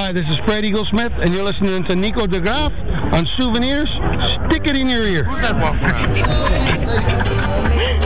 Hi, this is Fred Eagle Smith, and you're listening to Nico de Graaf on Souvenirs. Stick it in your ear. Who's that walking around?